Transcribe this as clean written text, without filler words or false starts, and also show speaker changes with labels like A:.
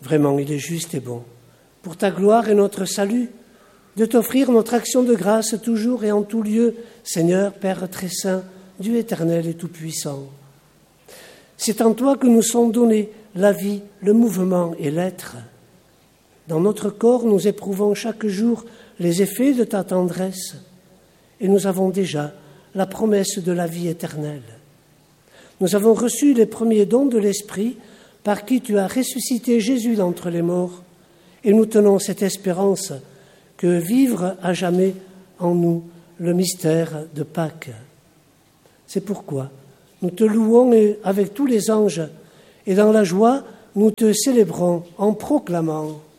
A: Vraiment, il est juste et bon, pour ta gloire et notre salut, de t'offrir notre action de grâce toujours et en tout lieu, Seigneur, Père très saint, Dieu éternel et tout-puissant. C'est en toi que nous sont donnés la vie, le mouvement et l'être. Dans notre corps, nous éprouvons chaque jour les effets de ta tendresse et nous avons déjà la promesse de la vie éternelle. Nous avons reçu les premiers dons de l'Esprit par qui tu as ressuscité Jésus d'entre les morts et nous tenons cette espérance que vivre à jamais en nous le mystère de Pâques. C'est pourquoi nous te louons avec tous les anges et dans la joie, nous te célébrons en proclamant